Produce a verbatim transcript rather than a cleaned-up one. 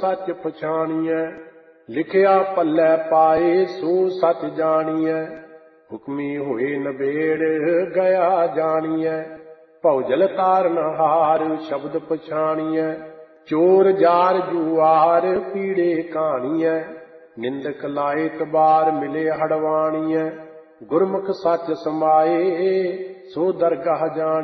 सच पछाणिਐ। लिखिया पल्लै पाए सो सच जाणिਐ। हुक्मी होए नबेड़ गया जाणिਐ। भौजल ताਰਨ हार शब्द पछाणिਐ। चोर जार जुआर पीड़े कहाणिਐ। निंदक लाए तबार मिले हड़वाणिਐ। गुरमुख सच समाए सो दरगाह जान